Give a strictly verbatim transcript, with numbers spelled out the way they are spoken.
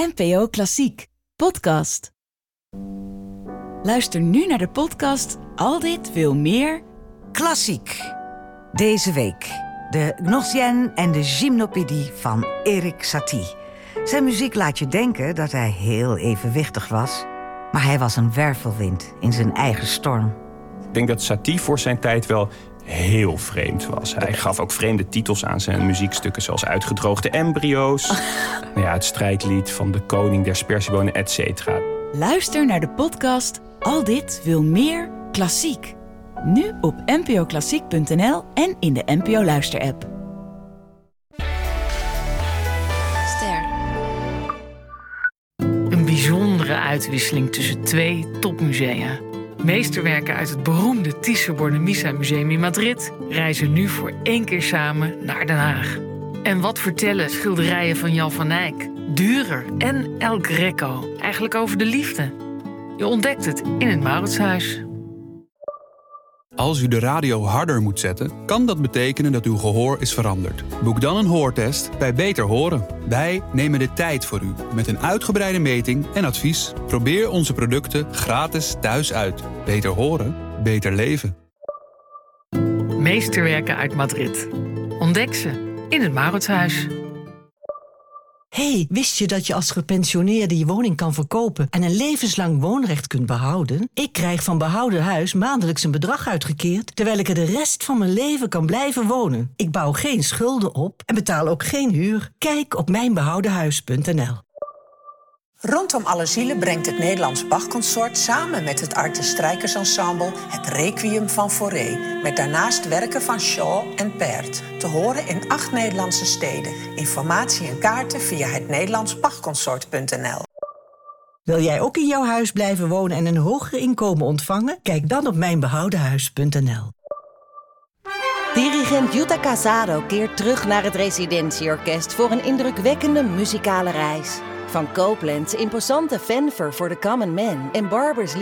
N P O Klassiek podcast. Luister nu naar de podcast Al dit veel meer Klassiek. Deze week de Gnossienne en de Gymnopédie van Erik Satie. Zijn muziek laat je denken dat hij heel evenwichtig was, maar hij was een wervelwind in zijn eigen storm. Ik denk dat Satie voor zijn tijd wel heel vreemd was. Hij gaf ook vreemde titels aan zijn muziekstukken, zoals Uitgedroogde embryo's, nou ja, het strijdlied van de koning der sperziebonen, et cetera. Luister naar de podcast Al dit veel meer Klassiek. Nu op n p o klassiek punt n l en in de N P O Luister-app. Ster. Een bijzondere uitwisseling tussen twee topmusea. Meesterwerken uit het beroemde Thyssen-Bornemisza Museum in Madrid reizen nu voor één keer samen naar Den Haag. En wat vertellen schilderijen van Jan van Eyck, Dürer en El Greco eigenlijk over de liefde? Je ontdekt het in het Mauritshuis. Als u de radio harder moet zetten, kan dat betekenen dat uw gehoor is veranderd. Boek dan een hoortest bij Beter Horen. Wij nemen de tijd voor u met een uitgebreide meting en advies. Probeer onze producten gratis thuis uit. Beter horen, beter leven. Meesterwerken uit Madrid. Ontdek ze in het Mauritshuis. Hey, wist je dat je als gepensioneerde je woning kan verkopen en een levenslang woonrecht kunt behouden? Ik krijg van Behouden Huis maandelijks een bedrag uitgekeerd, terwijl ik er de rest van mijn leven kan blijven wonen. Ik bouw geen schulden op en betaal ook geen huur. Kijk op mijn behouden huis punt n l. Rondom alle zielen brengt het Nederlands Bachconsort samen met het Arte Strijkersensemble het Requiem van Fauré, met daarnaast werken van Shaw en Pärt, te horen in acht Nederlandse steden. Informatie en kaarten via het Nederlands Bachconsort punt n l. Wil jij ook in jouw huis blijven wonen en een hoger inkomen ontvangen? Kijk dan op mijn behouden huis punt n l. Dirigent Jutta Casado keert terug naar het Residentieorkest voor een indrukwekkende muzikale reis. Van Copland's imposante fanfare voor the common man en Barber's